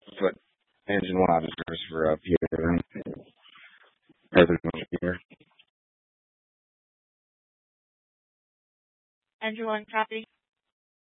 But engine one out for Peter. Peter. Engine one copy.